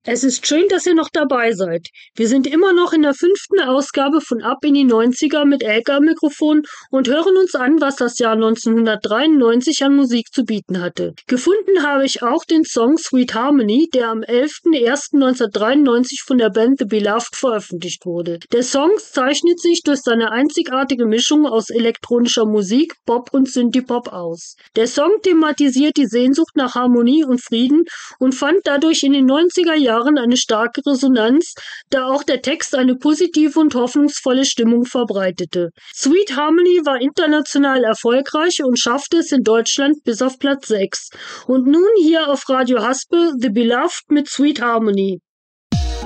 Es ist schön, dass ihr noch dabei seid. Wir sind immer noch in der 5. Ausgabe von Ab in die 90er mit Elke am Mikrofon und hören uns an, was das Jahr 1993 an Musik zu bieten hatte. Gefunden habe ich auch den Song Sweet Harmony, der am 11.01.1993 von der Band The Beloved veröffentlicht wurde. Der Song zeichnet sich durch seine einzigartige Mischung aus elektronischer Musik, Pop und Synthie-Pop aus. Der Song thematisiert die Sehnsucht nach Harmonie und Frieden und fand dadurch in den 90er Jahren eine starke Resonanz, da auch der Text eine positive und hoffnungsvolle Stimmung verbreitete. Sweet Harmony war international erfolgreich und schaffte es in Deutschland bis auf Platz 6. Und nun hier auf Radio Haspe The Beloved mit Sweet Harmony.